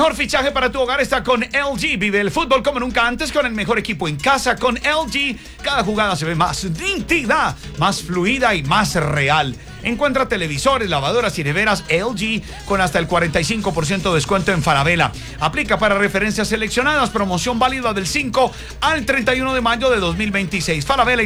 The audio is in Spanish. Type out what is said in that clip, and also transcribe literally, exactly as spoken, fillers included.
mejor fichaje para tu hogar está con L G. Vive el fútbol como nunca antes con el mejor equipo en casa. Con L G, cada jugada se ve más nítida, más fluida y más real. Encuentra televisores, lavadoras y neveras L G con hasta el cuarenta y cinco por ciento de descuento en Falabella. Aplica para referencias seleccionadas. Promoción válida del cinco al treinta y uno de mayo de dos mil veintiséis. Falabella.